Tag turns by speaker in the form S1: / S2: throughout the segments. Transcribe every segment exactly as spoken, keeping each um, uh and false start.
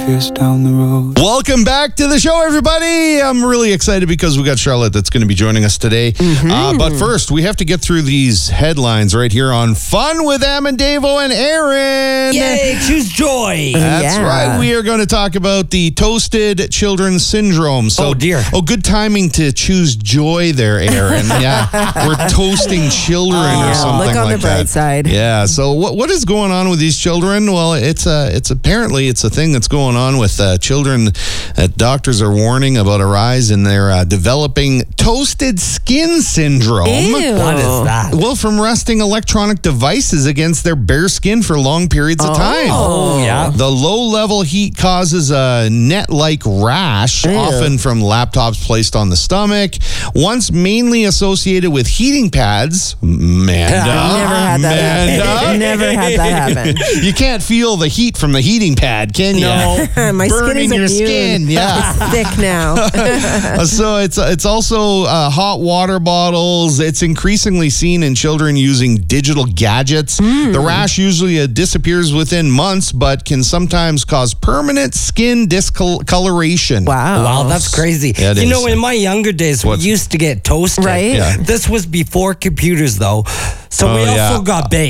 S1: years down the road.
S2: Welcome back to the show, everybody. I'm really excited because we got Charlotte that's going to be joining us today. Mm-hmm. Uh, but first, we have to get through these headlines right here on Fun with Em and Davo and Aaron.
S3: Yay, choose joy.
S2: That's
S4: Yeah.
S2: right. We are going to talk about the Toasted Children Syndrome. So,
S3: Oh, dear.
S2: Oh, good timing to choose joy there, Aaron. Yeah, we're toasting children
S4: Yeah,
S2: or something
S4: look on
S2: like
S4: the bright
S2: that.
S4: side.
S2: Yeah. So, what what is going on with these children? Well, it's a it's apparently it's a thing that's going on with uh, children that doctors are warning about a rise in their uh, developing toasted skin syndrome.
S4: Ew.
S3: What is that?
S2: Well, from resting electronic devices against their bare skin for long periods of time.
S3: Oh, yeah.
S2: The low-level heat causes a net-like rash,
S4: Ew.
S2: often from laptops placed on the stomach. Once mainly associated with heating pads, Manda,
S4: Never had that
S2: Manda,
S4: happen. Never had that happen.
S2: you can't feel the heat from the heating pad, can you?
S3: No.
S4: My
S2: Burning
S4: skin
S2: your
S4: is immune.
S2: skin, yeah.
S4: It's thick now.
S2: Uh, so it's it's also uh, hot water bottles. It's increasingly seen in children using digital gadgets.
S4: Mm.
S2: The rash usually uh, disappears within months, but can sometimes cause permanent skin discoloration.
S4: Wow.
S3: Wow, that's crazy.
S2: Yeah, it
S3: you
S2: is.
S3: know, in my younger days,
S2: What's-
S3: we used to get toasted.
S4: Right?
S2: Yeah.
S3: This was before computers, though. So
S2: Oh,
S3: we
S2: yeah.
S3: also got baked.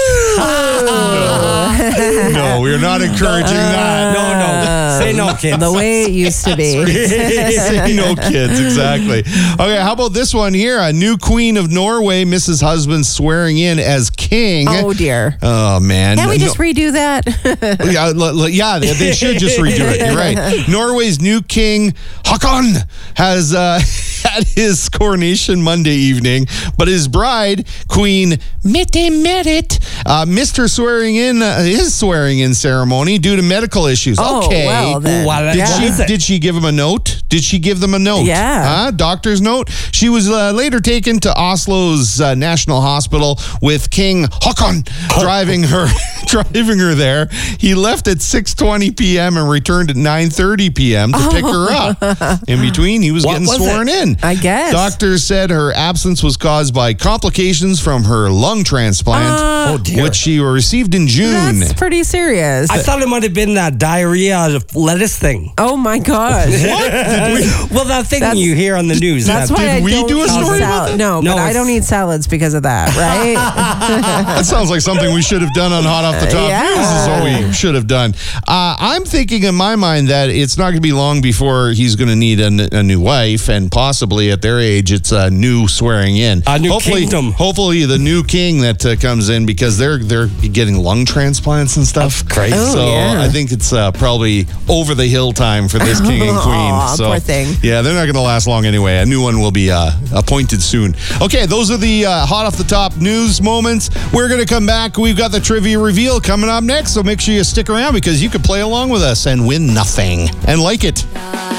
S2: No, we're not encouraging that.
S3: No, no. Say no, kids.
S4: The way it used to be.
S2: Say no, kids. Exactly. Okay, how about this one here? A new queen of Norway, Missus Husband, swearing in as king.
S4: Oh, dear.
S2: Oh, man.
S4: Can't we
S2: No-
S4: just redo that?
S2: Yeah, l- l- yeah, they, they should just redo it. You're right. Norway's new king, Håkon, has uh, had his coronation Monday evening, but his bride, Queen Mette Merit, uh, missed her swearing in, uh, his swearing in ceremony due to medical issues.
S4: Oh,
S2: okay.
S4: well, then.
S3: Well,
S2: Did
S3: What
S2: she
S3: is it?
S2: did she give him a note? Did she give them a note?
S4: Yeah.
S2: Huh? Doctor's note? She was uh, later taken to Oslo's uh, National Hospital with King Håkon driving her driving her there. He left at six twenty p.m. and returned at nine thirty p.m. to pick her up. In between, he was
S3: What
S2: getting
S3: was
S2: sworn
S3: it?
S2: in.
S4: I guess.
S2: Doctors said her absence was caused by complications from her lung transplant,
S3: Oh, dear.
S2: which she received in June.
S4: That's pretty serious.
S3: I thought it might have been that diarrhea lettuce thing.
S4: Oh, my gosh.
S3: Well, that thing
S4: That's-
S3: you hear on the news.
S4: That's
S3: that-
S4: why I
S2: Did we
S4: don't
S2: do a
S4: eat
S2: story about
S4: salad. No,
S3: No,
S4: but I
S3: it's-
S4: don't eat salads because of that, right?
S2: That sounds like something we should have done on Hot Off the Top
S4: Yeah.
S2: News is what we should have done. Uh, I'm thinking in my mind that it's not going to be long before he's going to need a, n- a new wife, and possibly at their age, it's a new swearing in.
S3: A new
S2: hopefully,
S3: kingdom.
S2: Hopefully, the new king that uh, comes in, because they're they're getting lung transplants and stuff.
S3: That's crazy.
S4: Oh,
S2: so
S4: yeah.
S2: I think it's uh, probably over the hill time for this king and queen.
S4: Aw,
S2: so
S4: poor thing.
S2: yeah, they're not going to last long anyway. A new one will be uh, appointed soon. Okay, those are the uh, hot off the top news moments. We're going to come back. We've got the trivia reveal coming up next, so make sure you stick around because you could play along with us and win nothing and like it.